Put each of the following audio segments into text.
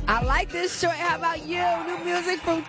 I like this joint. How about you? New music from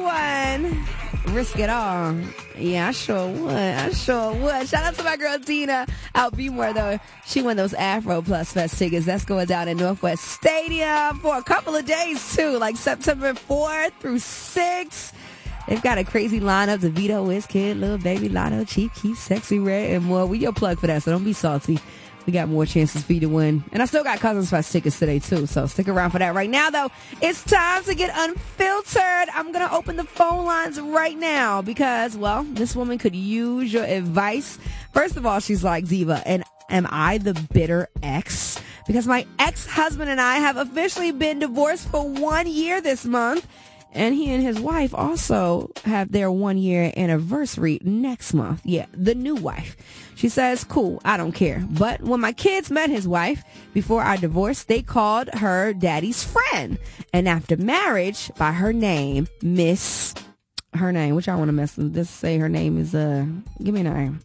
K1. Risk it all. Yeah, I sure would. Shout out to my girl Dina out Bmore, though. She won those Afro Plus Fest tickets. That's going down in Northwest Stadium for a couple of days, too, like September 4th through 6th. They've got a crazy lineup. DeVito, WizKid, Lil Baby, Lotto, Chief Keef, Sexy Red, and more. We your plug for that, so don't be salty. We got more chances for you to win. And I still got Cousins Fest tickets today, too. So stick around for that. Right now, though, it's time to get unfiltered. I'm going to open the phone lines right now because, well, this woman could use your advice. First of all, she's like, Diva, and am I the bitter ex? Because my ex-husband and I have officially been divorced for 1 year this month. And he and his wife also have their 1 year anniversary next month. Yeah, the new wife. She says, cool, I don't care. But when my kids met his wife before our divorce, they called her daddy's friend. And after marriage, by her name, her name, which I want to mess with. Just say her name is, give me a name.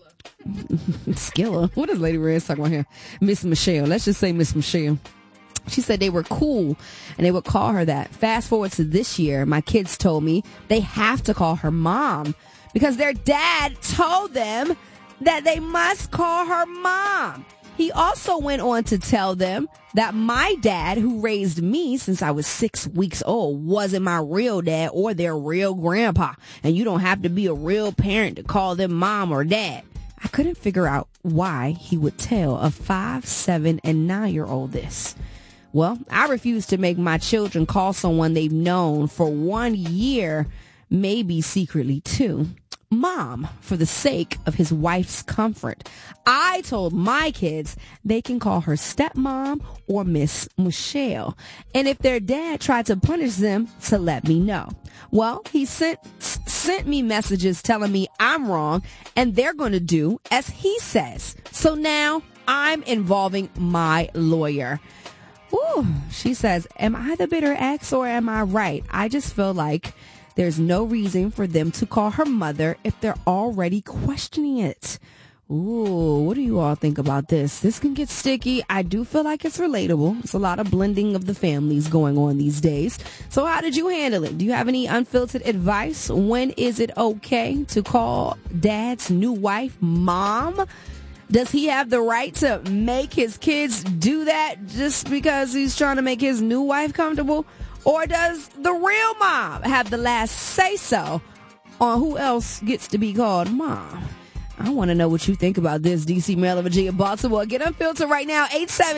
Skilla. What is Lady Red talking about here? Miss Michelle. Let's just say Miss Michelle. She said they were cool and they would call her that. Fast forward to this year, my kids told me they have to call her mom because their dad told them that they must call her mom. He also went on to tell them that my dad, who raised me since I was 6 weeks old, wasn't my real dad or their real grandpa. And you don't have to be a real parent to call them mom or dad. I couldn't figure out why he would tell a 5, 7, and 9-year-old this. Well, I refuse to make my children call someone they've known for 1 year, maybe secretly 2, mom, for the sake of his wife's comfort. I told my kids they can call her stepmom or Miss Michelle. And if their dad tried to punish them, to let me know. Well, he sent me messages telling me I'm wrong and they're going to do as he says. So now I'm involving my lawyer. Ooh, she says, am I the bitter ex or am I right? I just feel like there's no reason for them to call her mother if they're already questioning it. Ooh, what do you all think about this? This can get sticky. I do feel like it's relatable. It's a lot of blending of the families going on these days. So how did you handle it? Do you have any unfiltered advice? When is it okay to call dad's new wife mom? Does he have the right to make his kids do that just because he's trying to make his new wife comfortable? Or does the real mom have the last say-so on who else gets to be called mom? I want to know what you think about this. DC, Maryland, Virginia, Baltimore. Get unfiltered right now.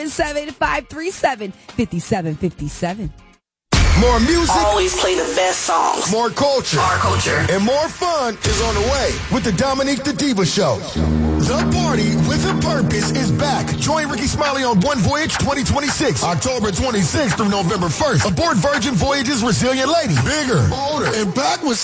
877-537-5757. More music. Always play the best songs. More culture. Our culture. And more fun is on the way with the Dominique the Diva Show. The Party with a Purpose is back. Join Ricky Smiley on One Voyage 2026, October 26th through November 1st. Aboard Virgin Voyage's Resilient Lady. Bigger, bolder, and back with